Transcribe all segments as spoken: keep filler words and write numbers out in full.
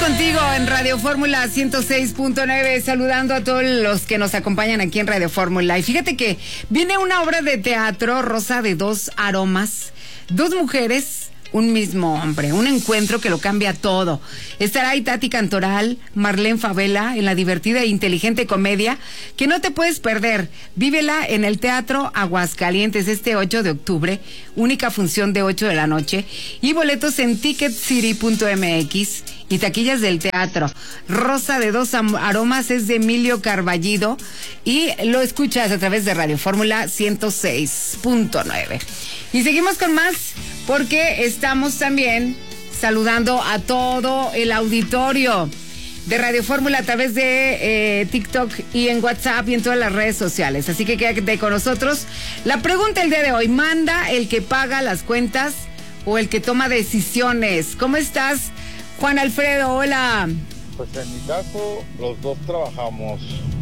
contigo en Radio Fórmula ciento seis punto nueve, saludando a todos los que nos acompañan aquí en Radio Fórmula. Y fíjate que viene una obra de teatro, Rosa de dos aromas, dos mujeres, un mismo hombre, un encuentro que lo cambia todo. Estará ahí Tati Cantoral, Marlene Favela en la divertida e inteligente comedia que no te puedes perder. Vívela en el Teatro Aguascalientes este ocho de octubre, única función de ocho de la noche, y boletos en ticket city punto m x y taquillas del teatro. Rosa de dos aromas es de Emilio Carballido y lo escuchas a través de Radio Fórmula ciento seis punto nueve. Y seguimos con más, porque estamos también saludando a todo el auditorio de Radio Fórmula a través de eh, TikTok y en WhatsApp y en todas las redes sociales. Así que quédate con nosotros. La pregunta el día de hoy: ¿manda el que paga las cuentas o el que toma decisiones? ¿Cómo estás, Juan Alfredo? Hola. Pues en mi caso, los dos trabajamos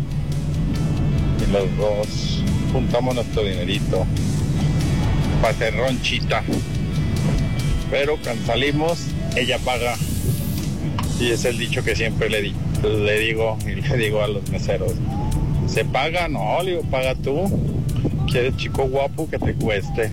y los dos juntamos nuestro dinerito para hacer ronchita. Pero cuando salimos, ella paga. Y es el dicho que siempre le, di, le digo y le digo a los meseros: ¿se paga? No, le digo, paga tú. ¿Quieres chico guapo que te cueste?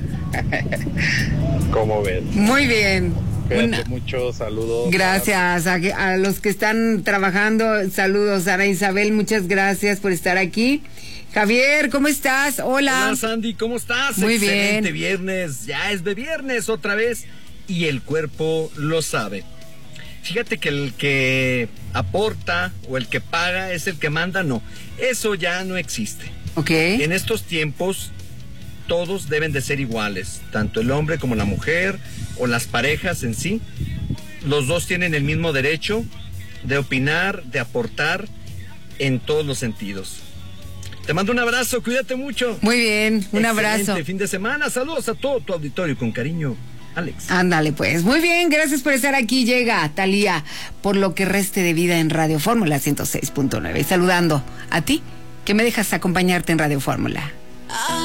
¿Cómo ves? Muy bien. Cuídate Una... mucho, saludos. Gracias a, a los que están trabajando. Saludos, Ana Isabel, muchas gracias por estar aquí. Javier, ¿cómo estás? Hola. Hola, Sandy, ¿cómo estás? Muy Excelente bien. Viernes, ya es de viernes otra vez y el cuerpo lo sabe. Fíjate que el que aporta o el que paga es el que manda, no. Eso ya no existe. Ok. En estos tiempos todos deben de ser iguales, tanto el hombre como la mujer o las parejas en sí. Los dos tienen el mismo derecho de opinar, de aportar en todos los sentidos. Te mando un abrazo, cuídate mucho. Muy bien, un abrazo. Excelente fin de semana, saludos a todo tu auditorio, con cariño, Alex. Ándale pues, muy bien, gracias por estar aquí. Llega Talía por lo que reste de vida en Radio Fórmula ciento seis punto nueve. Saludando a ti, que me dejas acompañarte en Radio Fórmula.